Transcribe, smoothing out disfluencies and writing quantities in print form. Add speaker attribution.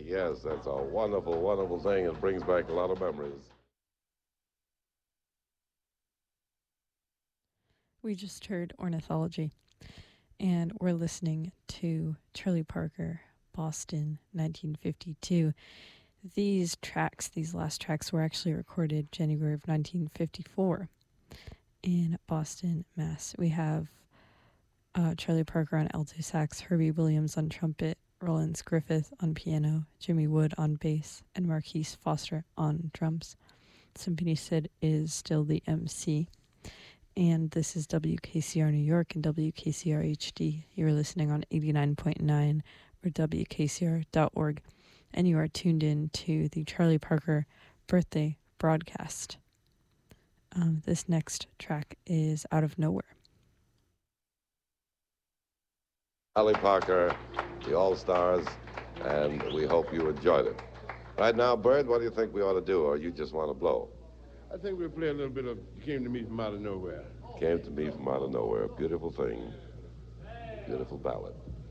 Speaker 1: Yes, that's a wonderful, wonderful thing. It brings back a lot of memories.
Speaker 2: We just heard Ornithology, and we're listening to Charlie Parker, Boston, 1952. These last tracks, were actually recorded January of 1954 in Boston, Mass. We have Charlie Parker on alto sax, Herbie Williams on trumpet, Rollins Griffith on piano, Jimmy Wood on bass, and Marquise Foster on drums. Symphony Sid is still the MC. And this is WKCR New York and WKCR HD. You're listening on 89.9 or WKCR.org. And you are tuned in to the Charlie Parker birthday broadcast. This next track is Out of Nowhere.
Speaker 1: Charlie Parker, the All-Stars, and we hope you enjoyed it. Right now, Bird, what do you think we ought to do, or you just want to blow?
Speaker 3: I think we'll play a little bit of Came to Me from Out of Nowhere.
Speaker 1: Came to Me from Out of Nowhere. Beautiful thing. Beautiful ballad.